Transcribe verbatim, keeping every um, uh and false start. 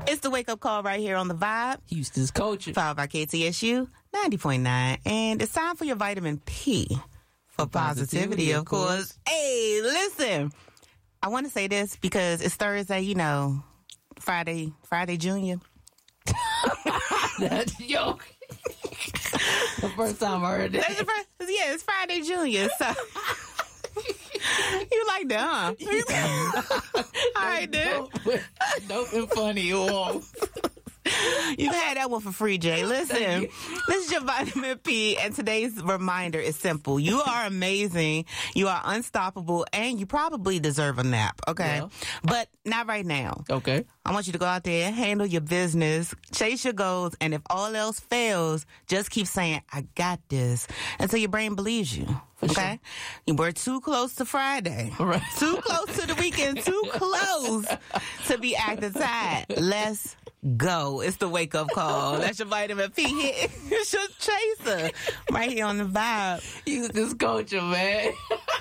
It's the wake up call right here on the Vibe. Houston's culture. Followed by K T S U ninety point nine. And it's time for your vitamin P for, for positivity, positivity, of course. course. Hey, listen. I want to say this because it's Thursday, you know, Friday, Friday Junior. That's yo. The first time I heard that. That's the first, yeah, it's Friday Junior. So you like that, huh? All right, dude. Dope, dope and funny. Whoa. You can have that one for free, Jay. Listen, this is your vitamin P, and today's reminder is simple. You are amazing, you are unstoppable, and you probably deserve a nap, okay? Yeah. But not right now. Okay. I want you to go out there, handle your business, chase your goals, and if all else fails, just keep saying, I got this, until your brain believes you. Okay? Sure. You were too close to Friday. Right. Too close to the weekend. Too close to be acting tired. Let's go. It's the wake up call. That's your vitamin P hit. It's your chaser. Right here on the Vibe. Use this culture, man.